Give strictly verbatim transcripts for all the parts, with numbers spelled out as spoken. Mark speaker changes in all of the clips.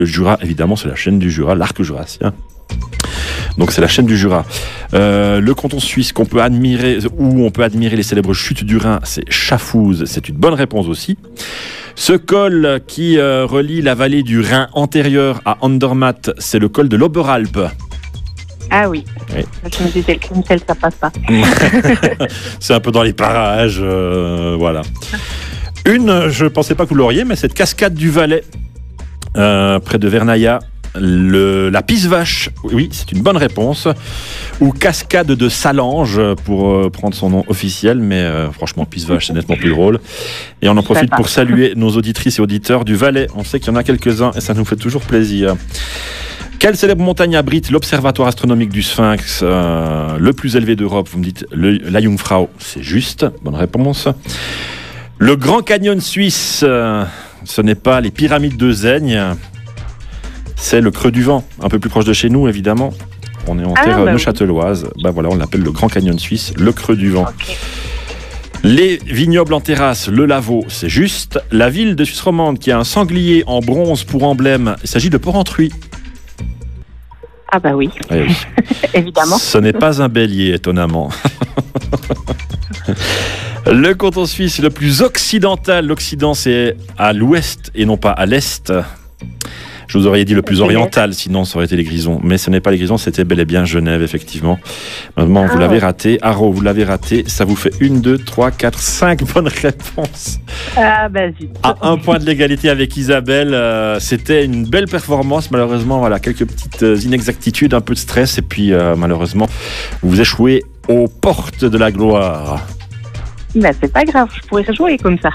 Speaker 1: Le Jura, évidemment, c'est la chaîne du Jura, l'arc jurassien. Donc c'est la chaîne du Jura. Euh, le canton suisse qu'on peut admirer, où on peut admirer les célèbres chutes du Rhin, c'est Schaffhouse. C'est une bonne réponse aussi. Ce col qui euh, relie la vallée du Rhin antérieure à Andermatt, c'est le col de l'Oberalp.
Speaker 2: Ah oui.
Speaker 1: Oui.
Speaker 2: Je me disais que une telle, ça passe pas.
Speaker 1: C'est un peu dans les parages, euh, voilà. Une, je ne pensais pas que vous l'auriez, mais cette cascade du Valais, euh, près de Vernaya, le, la Pisse-Vache, oui, c'est une bonne réponse. Ou cascade de Salange, pour euh, prendre son nom officiel, mais euh, franchement, Pisse-Vache, c'est nettement plus drôle. Et on en profite pour saluer nos auditrices et auditeurs du Valais. On ssait qu'il y en a quelques-uns et ça nous fait toujours plaisir. Quelle célèbre montagne abrite l'observatoire astronomique du Sphinx, euh, le plus élevé d'Europe? Vous me dites le, la Jungfrau, c'est juste, bonne réponse. Le Grand Canyon suisse, euh, ce n'est pas les pyramides de Zaigne, c'est le Creux du Vent, un peu plus proche de chez nous évidemment. On est en
Speaker 2: ah,
Speaker 1: terre
Speaker 2: bah
Speaker 1: neuchâteloise, oui. Ben voilà, on l'appelle le Grand Canyon suisse, le Creux du Vent. Okay. Les vignobles en terrasse, le Lavaux, c'est juste. La ville de Suisse romande qui a un sanglier en bronze pour emblème, il s'agit de Porrentruy.
Speaker 2: Ah bah oui,
Speaker 1: eh oui.
Speaker 2: Évidemment.
Speaker 1: Ce n'est pas un bélier, étonnamment. Le canton suisse le plus occidental, l'Occident c'est à l'ouest et non pas à l'est. Je vous aurais dit le plus oriental, sinon ça aurait été les Grisons. Mais ce n'est pas les Grisons, c'était bel et bien Genève, effectivement. Maintenant, vous ah, l'avez raté. Haro, vous l'avez raté. Ça vous fait une, deux, trois, quatre, cinq bonnes réponses.
Speaker 2: Ah, ben zut.
Speaker 1: À un point de l'égalité avec Isabelle. Euh, c'était une belle performance. Malheureusement, voilà, quelques petites inexactitudes, un peu de stress. Et puis, euh, malheureusement, vous échouez aux portes de la gloire.
Speaker 2: Ben, c'est pas grave, je pourrais jouer comme ça.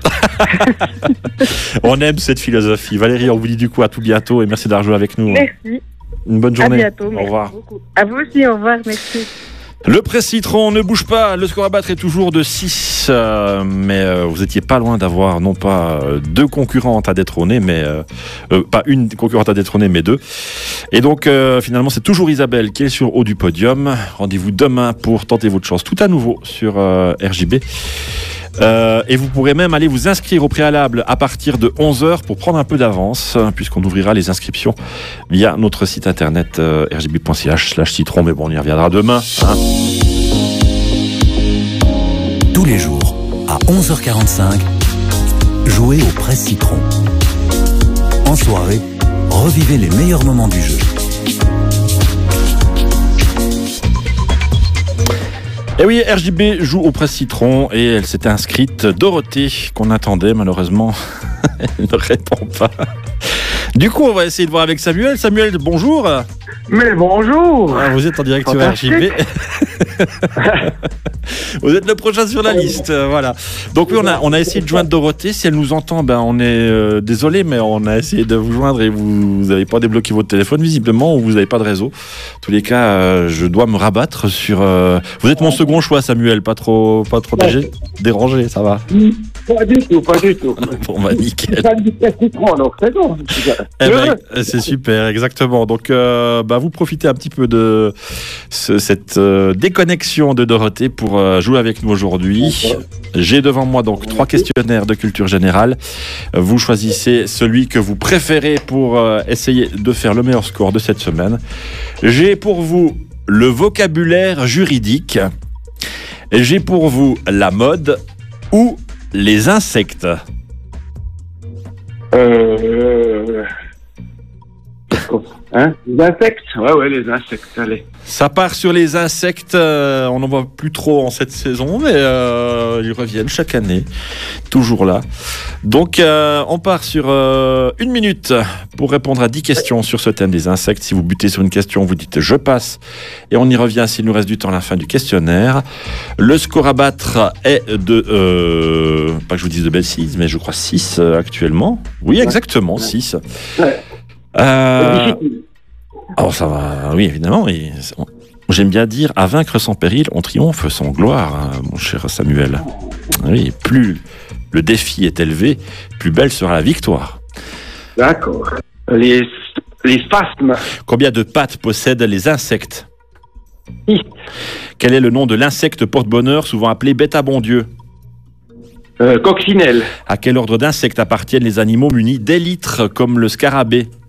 Speaker 1: On aime cette philosophie. Valérie, on vous dit du coup à tout bientôt et merci d'avoir joué avec nous.
Speaker 2: Merci.
Speaker 1: Une bonne journée.
Speaker 2: À bientôt.
Speaker 1: Au revoir.
Speaker 2: Beaucoup. À vous aussi, au revoir, merci.
Speaker 1: Le presse citron ne bouge pas, le score à battre est toujours de six, euh, mais euh, vous étiez pas loin d'avoir non pas euh, deux concurrentes à détrôner, mais euh, euh, pas une concurrente à détrôner, mais deux. Et donc euh, finalement c'est toujours Isabelle qui est sur haut du podium. Rendez-vous demain pour tenter votre chance tout à nouveau sur euh, R J B. Euh, et vous pourrez même aller vous inscrire au préalable à partir de onze heures pour prendre un peu d'avance, puisqu'on ouvrira les inscriptions via notre site internet euh, r j b point c h slash citron, mais bon, on y reviendra demain. Hein.
Speaker 3: Tous les jours, à onze heures quarante-cinq, jouez au Presse Citron. En soirée, revivez les meilleurs moments du jeu.
Speaker 1: Et oui, R J B joue au Presse Citron et elle s'est inscrite. Dorothée, qu'on attendait, malheureusement, elle ne répond pas. Du coup, on va essayer de voir avec Samuel. Samuel, bonjour.
Speaker 4: Mais bonjour.
Speaker 1: Ah, vous êtes en direct sur R J B. Vous êtes le prochain sur la liste, euh, voilà. Donc oui, on a, on a essayé de joindre Dorothée. Si elle nous entend, ben on est euh, désolé, mais on a essayé de vous joindre et vous n'avez pas débloqué votre téléphone visiblement ou vous n'avez pas de réseau. En tous les cas, euh, je dois me rabattre sur. Euh... Vous êtes mon second choix, Samuel. Pas trop, pas trop dé- dérangé, ça va.
Speaker 4: Pas du tout, pas du tout.
Speaker 1: Bon bah nickel.
Speaker 4: Ça du citron, donc c'est bon.
Speaker 1: Eh ben, c'est super, exactement. Donc euh, bah vous profitez un petit peu de ce, cette euh, déconnexion de Dorothée pour euh, jouer avec nous aujourd'hui. J'ai devant moi donc trois questionnaires de culture générale. Vous choisissez celui que vous préférez pour euh, essayer de faire le meilleur score de cette semaine. J'ai pour vous le vocabulaire juridique. J'ai pour vous la mode ou les insectes.
Speaker 4: Euh... Hein, les insectes. Ouais, ouais, les insectes, allez.
Speaker 1: Ça part sur les insectes, euh, on n'en voit plus trop en cette saison, mais euh, ils reviennent chaque année, toujours là. Donc euh, on part sur euh, une minute pour répondre à dix questions sur ce thème des insectes. Si vous butez sur une question, vous dites « je passe » et on y revient s'il nous reste du temps à la fin du questionnaire. Le score à battre est de, euh, pas que je vous dise de bêtises, mais je crois six euh, actuellement. Oui, exactement, six.
Speaker 4: Ouais.
Speaker 1: Euh, alors ça va, oui évidemment. Et j'aime bien dire à vaincre sans péril, on triomphe sans gloire, hein, mon cher Samuel. Oui, plus le défi est élevé, plus belle sera la victoire.
Speaker 4: D'accord. Les, les spasmes.
Speaker 1: Combien de pattes possèdent les insectes?
Speaker 4: Six.
Speaker 1: Quel est le nom de l'insecte porte-bonheur, souvent appelé bête à bon Dieu?
Speaker 4: Euh, coccinelle.
Speaker 1: À quel ordre d'insectes appartiennent les animaux munis d'élytres comme le scarabée?